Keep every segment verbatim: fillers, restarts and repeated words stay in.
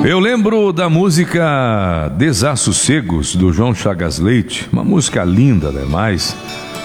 Eu lembro da música Desassossegos, do João Chagas Leite, uma música linda demais.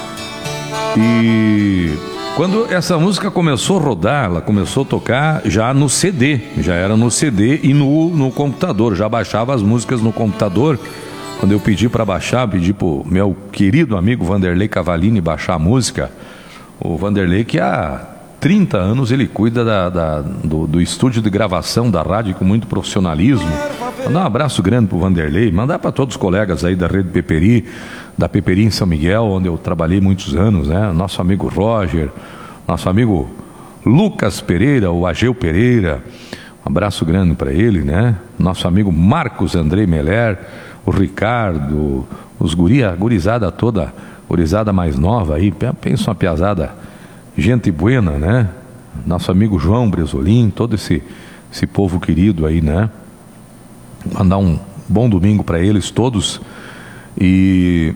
E quando essa música começou a rodar, ela começou a tocar já no C D, já era no C D e no, no computador, já baixava as músicas no computador. Quando eu pedi para baixar, pedi pro meu querido amigo Vanderlei Cavalini baixar a música. O Vanderlei, que há trinta anos ele cuida da, da, do, do estúdio de gravação da rádio com muito profissionalismo. Mandar um abraço grande pro Vanderlei, mandar para todos os colegas aí da Rede Peperi, da Peperi em São Miguel, onde eu trabalhei muitos anos, né? Nosso amigo Roger, nosso amigo Lucas Pereira, o Ageu Pereira, um abraço grande para ele, né? Nosso amigo Marcos Andrei Meller, o Ricardo, os guri, a gurizada toda, gurizada mais nova aí, pensa uma piazada, gente buena, né? Nosso amigo João Bresolim, todo esse, esse povo querido aí, né? Mandar um bom domingo para eles todos. E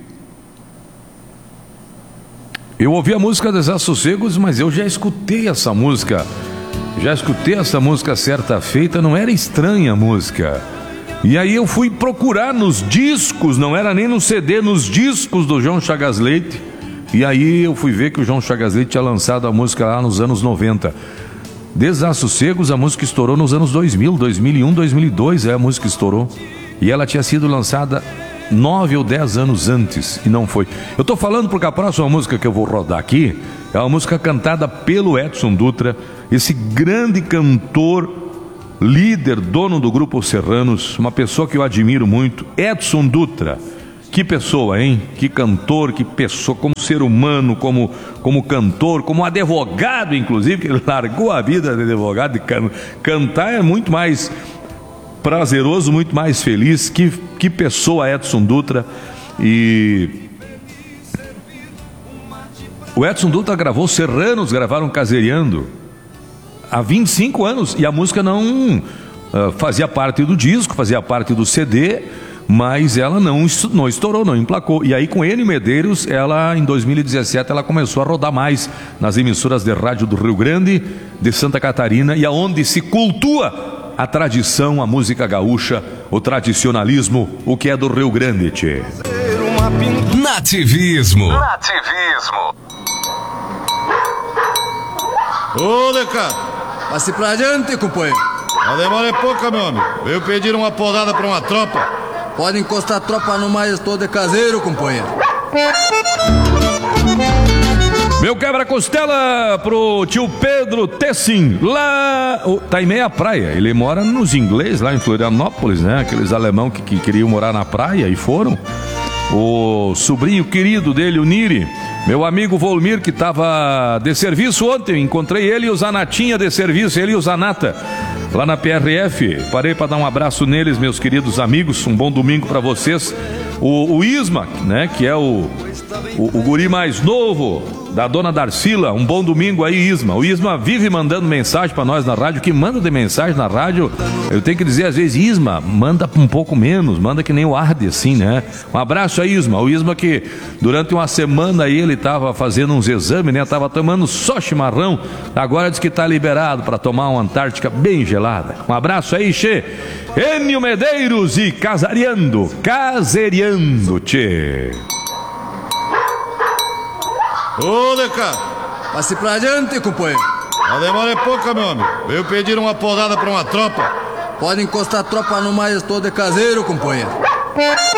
eu ouvi a música Desassossegos, mas eu já escutei essa música, já escutei essa música certa feita, não era estranha a música. E aí eu fui procurar nos discos, não era nem no C D, nos discos do João Chagas Leite. E aí eu fui ver que o João Chagas Leite tinha lançado a música lá nos anos noventa. Desassossegos, a música estourou nos anos dois mil, dois mil e um, dois mil e dois, é, a música estourou. E ela tinha sido lançada nove ou dez anos antes, e não foi. Eu estou falando porque a próxima música que eu vou rodar aqui é uma música cantada pelo Edson Dutra, esse grande cantor, líder, dono do Grupo Serranos, uma pessoa que eu admiro muito, Edson Dutra. Que pessoa, hein? Que cantor, que pessoa, como ser humano, como, como cantor, como advogado, inclusive, que ele largou a vida de advogado, e can, cantar é muito mais prazeroso, muito mais feliz. Que, que pessoa, Edson Dutra. E o Edson Dutra gravou Serranos, gravaram Casereando há vinte e cinco anos, e a música não uh, fazia parte do disco, fazia parte do C D, mas ela não, não estourou, não emplacou. E aí com Enio Medeiros, ela em dois mil e dezessete ela começou a rodar mais nas emissoras de rádio do Rio Grande, de Santa Catarina, e aonde se cultua a tradição, a música gaúcha, o tradicionalismo, o que é do Rio Grande, tchê. Nativismo. Nativismo. Ô, Deca, passe pra adiante, companheiro. A demora é pouca, meu amigo. Veio pedir uma podada pra uma tropa. Pode encostar a tropa no mais todo de caseiro, companheiro. Meu quebra-costela pro tio Pedro Tessin, lá, tá em meia praia. Ele mora nos ingleses, lá em Florianópolis, né? Aqueles alemão que, que queriam morar na praia e foram. O sobrinho querido dele, o Niri, meu amigo Volmir, que estava de serviço ontem, encontrei ele e o Zanatinha de serviço, ele e o Zanata, lá na P R F. Parei para dar um abraço neles, meus queridos amigos. Um bom domingo para vocês. O, o Isma, né, que é o, o, o guri mais novo da dona Darcila. Um bom domingo aí, Isma. O Isma vive mandando mensagem para nós na rádio. Que manda de mensagem na rádio, eu tenho que dizer às vezes, Isma, manda um pouco menos, manda que nem o Arde, assim, né? Um abraço aí, Isma. O Isma que durante uma semana aí ele estava fazendo uns exames, né? Tava tomando só chimarrão. Agora diz que está liberado para tomar uma Antártica bem gelada. Um abraço aí, Che. Enio Medeiros e Casareando, Casereando, tchê. Ô, Deca, passe pra adiante, companheiro. a demora é pouca, meu amigo. Veio pedir uma podada pra uma tropa. Pode encostar a tropa no mais todo de caseiro, companheiro.